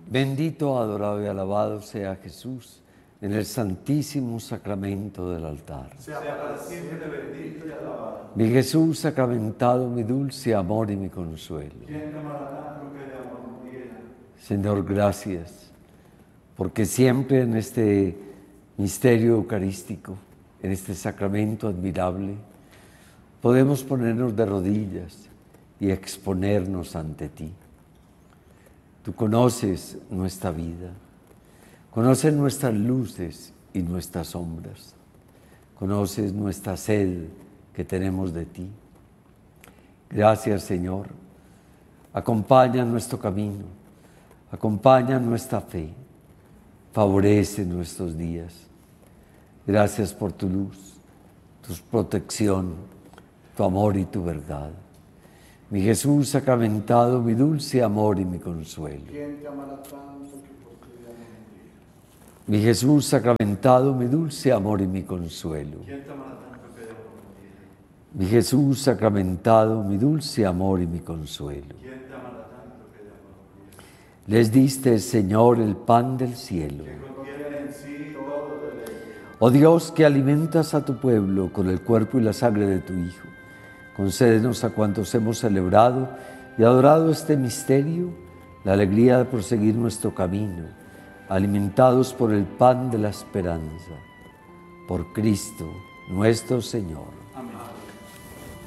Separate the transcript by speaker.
Speaker 1: Bendito, adorado y alabado sea Jesús en el santísimo sacramento del altar.
Speaker 2: Sea para siempre bendito y alabado.
Speaker 1: Mi Jesús sacramentado, mi dulce amor y mi consuelo.
Speaker 2: ¿Quién te amará tanto que de amor muriera?
Speaker 1: Señor, gracias, porque siempre en este misterio eucarístico, en este sacramento admirable, podemos ponernos de rodillas y exponernos ante ti. Tú conoces nuestra vida, conoces nuestras luces y nuestras sombras, conoces nuestra sed que tenemos de ti. Gracias, Señor. Acompaña nuestro camino, acompaña nuestra fe, favorece nuestros días. Gracias por tu luz, tu protección, tu amor y tu verdad. Mi Jesús sacramentado, mi dulce amor y mi consuelo.
Speaker 2: ¿Quién te amará tanto que por ti de amor muriera?
Speaker 1: Mi Jesús sacramentado, mi dulce amor y mi consuelo.
Speaker 2: ¿Quién te amará tanto que de amor muriera?
Speaker 1: Mi Jesús sacramentado, mi dulce amor y mi consuelo.
Speaker 2: ¿Quién te amará tanto que de amor muriera?
Speaker 1: Les diste, Señor, el pan del cielo.
Speaker 2: Que contiene en sí todo deleite.
Speaker 1: Oh Dios, que alimentas a tu pueblo con el cuerpo y la sangre de tu Hijo, concédenos a cuantos hemos celebrado y adorado este misterio la alegría de proseguir nuestro camino, alimentados por el pan de la esperanza. Por Cristo nuestro Señor.